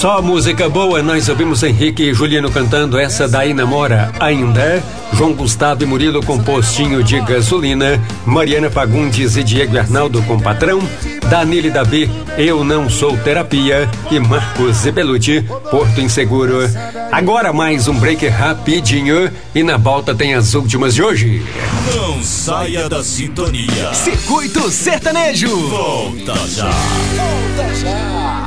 Só música boa, nós ouvimos Henrique e Juliano cantando essa daí namora ainda. João Gustavo e Murilo com Postinho de Gasolina. Mariana Fagundes e Diego Arnaldo com Patrão. Danilo e Davi, Eu Não Sou Terapia. E Marcos e Belucci, Porto Inseguro. Agora mais um break rapidinho e na volta tem as últimas de hoje. Não saia da sintonia. Circuito Sertanejo. Volta já. Volta já.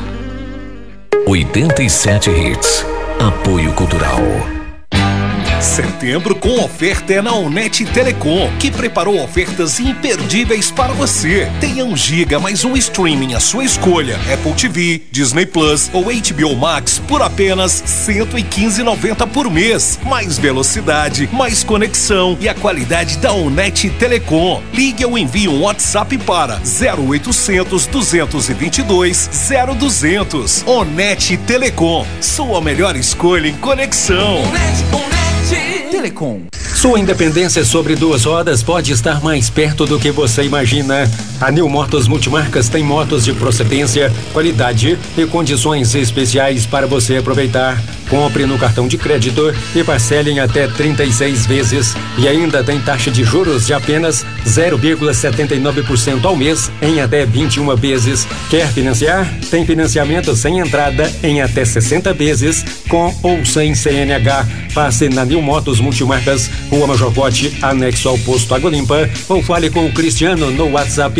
87 Hits. Apoio Cultural. Setembro com oferta é na Onet Telecom, que preparou ofertas imperdíveis para você. Tenha 1 GB mais um streaming à sua escolha. Apple TV, Disney Plus ou HBO Max por apenas R$ 115,90 por mês. Mais velocidade, mais conexão e a qualidade da Onet Telecom. Ligue ou envie um WhatsApp para 0800 222 0200. Onet Telecom, sua melhor escolha em conexão. Telecom. Sua independência sobre 2 rodas pode estar mais perto do que você imagina. A New Motos Multimarcas tem motos de procedência, qualidade e condições especiais para você aproveitar. Compre no cartão de crédito e parcele em até 36 vezes. E ainda tem taxa de juros de apenas 0,79% ao mês em até 21 vezes. Quer financiar? Tem financiamento sem entrada em até 60 vezes, com ou sem CNH. Passe na New Motos Multimarcas, Rua Major Pote, anexo ao posto Água Limpa, ou fale com o Cristiano no WhatsApp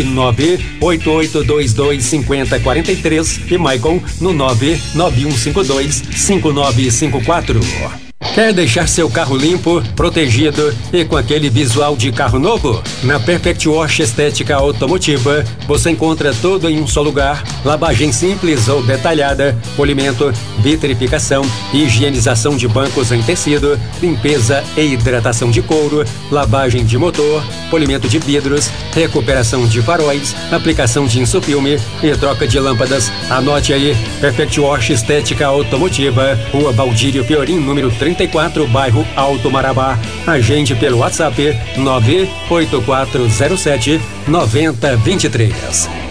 988225043 e Michael no 991525954. Quer deixar seu carro limpo, protegido e com aquele visual de carro novo? Na Perfect Wash Estética Automotiva, você encontra tudo em um só lugar: lavagem simples ou detalhada, polimento, vitrificação, higienização de bancos em tecido, limpeza e hidratação de couro, lavagem de motor, polimento de vidros, recuperação de faróis, aplicação de insufilme e troca de lâmpadas. Anote aí: Perfect Wash Estética Automotiva, Rua Baldírio Fiorim, número 34, bairro Alto Marabá. Agende pelo WhatsApp 98407 9023.